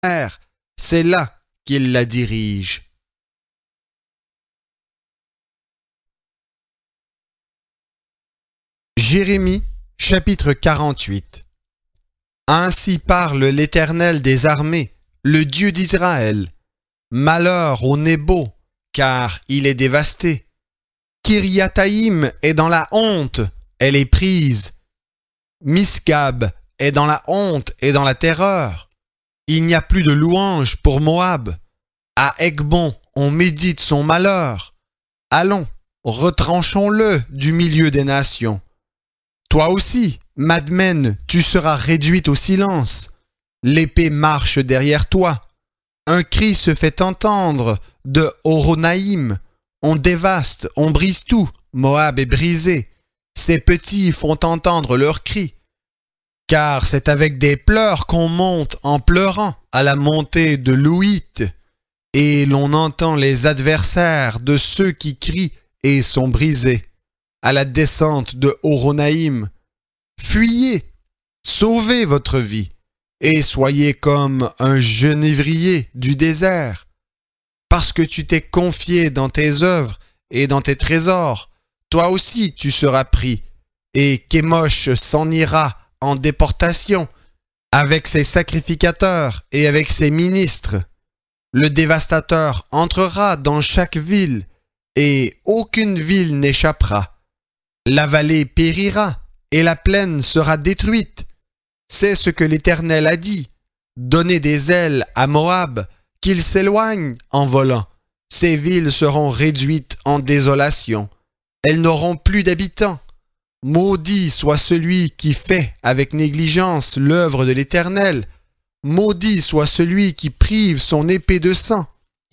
c'est là qu'il la dirige. Jérémie, chapitre 48. Ainsi parle l'Éternel des armées, le Dieu d'Israël. Malheur au Nébo, car il est dévasté. Kiriathaïm est dans la honte, elle est prise. Misgab est dans la honte et dans la terreur. Il n'y a plus de louange pour Moab. À Egbon, on médite son malheur. Allons, retranchons-le du milieu des nations. Toi aussi, Madmen, tu seras réduite au silence. L'épée marche derrière toi. Un cri se fait entendre de Horonaïm. On dévaste, on brise tout. Moab est brisé. Ses petits font entendre leurs cris. Car c'est avec des pleurs qu'on monte en pleurant à la montée de l'Ouït, et l'on entend les adversaires de ceux qui crient et sont brisés. À la descente de Horonaïm, fuyez, sauvez votre vie, et soyez comme un genévrier du désert. Parce que tu t'es confié dans tes œuvres et dans tes trésors, toi aussi tu seras pris, et Kémosh s'en ira en déportation, avec ses sacrificateurs et avec ses ministres. Le dévastateur entrera dans chaque ville, et aucune ville n'échappera. La vallée périra, et la plaine sera détruite. C'est ce que l'Éternel a dit. Donnez des ailes à Moab, qu'il s'éloigne en volant. Ces villes seront réduites en désolation. Elles n'auront plus d'habitants. Maudit soit celui qui fait avec négligence l'œuvre de l'Éternel. Maudit soit celui qui prive son épée de sang.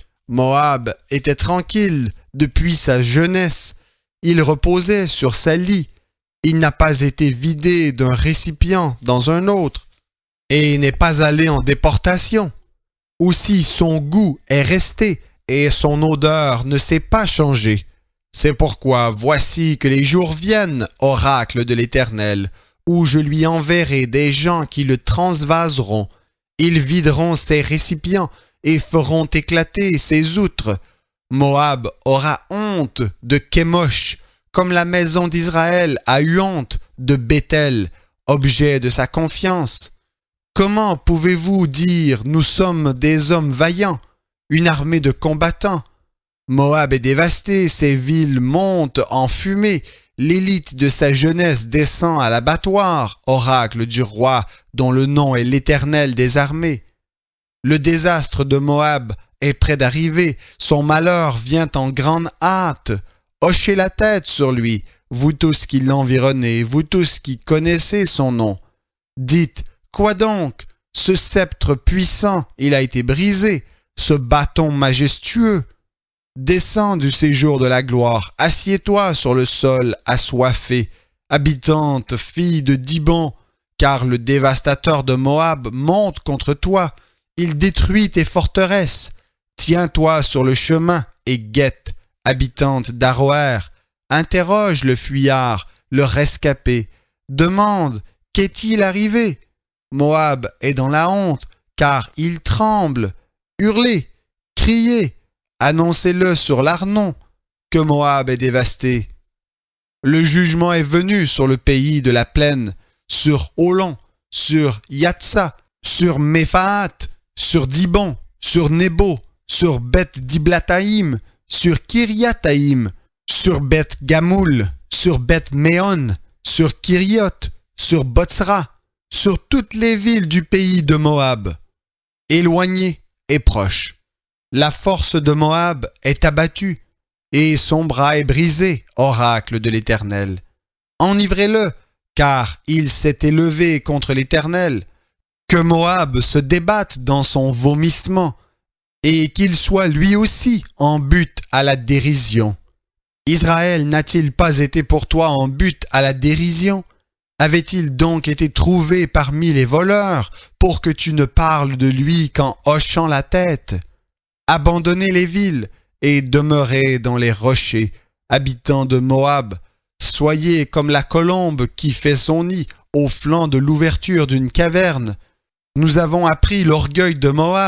Moab était tranquille depuis sa jeunesse. Il reposait sur sa lie. Il n'a pas été vidé d'un récipient dans un autre, et n'est pas allé en déportation. Aussi son goût est resté, et son odeur ne s'est pas changée. C'est pourquoi voici que les jours viennent, oracle de l'Éternel, où je lui enverrai des gens qui le transvaseront. Ils videront ses récipients et feront éclater ses outres. Moab aura honte de Kémosh, comme la maison d'Israël a eu honte de Béthel, objet de sa confiance. Comment pouvez-vous dire « Nous sommes des hommes vaillants, une armée de combattants » Moab est dévasté, ses villes montent en fumée, l'élite de sa jeunesse descend à l'abattoir, oracle du roi dont le nom est l'Éternel des armées. Le désastre de Moab est près d'arriver, son malheur vient en grande hâte. Hochez la tête sur lui, vous tous qui l'environnez, vous tous qui connaissez son nom. Dites, quoi donc? Ce sceptre puissant, il a été brisé, ce bâton majestueux. Descends du séjour de la gloire, assieds-toi sur le sol assoiffé, habitante fille de Dibon, car le dévastateur de Moab monte contre toi, il détruit tes forteresses. Tiens-toi sur le chemin et guette, habitante d'Aroër, interroge le fuyard, le rescapé, demande, qu'est-il arrivé? Moab est dans la honte, car il tremble. Hurlez, criez, annoncez-le sur l'Arnon, que Moab est dévasté. Le jugement est venu sur le pays de la plaine, sur Holon, sur Yatsa, sur Méphaat, sur Dibon, sur Nebo, sur Beth Diblataïm, sur Kiriathaïm, sur Beth Gamoul, sur Beth Méon, sur Kiriot, sur Botsra, sur toutes les villes du pays de Moab. Éloigné et proche. La force de Moab est abattue, et son bras est brisé, oracle de l'Éternel. Enivrez-le, car il s'est élevé contre l'Éternel. Que Moab se débatte dans son vomissement, et qu'il soit lui aussi en but à la dérision. Israël n'a-t-il pas été pour toi en but à la dérision? Avait-il donc été trouvé parmi les voleurs pour que tu ne parles de lui qu'en hochant la tête? Abandonnez les villes et demeurez dans les rochers, habitants de Moab. Soyez comme la colombe qui fait son nid au flanc de l'ouverture d'une caverne. Nous avons appris l'orgueil de Moab.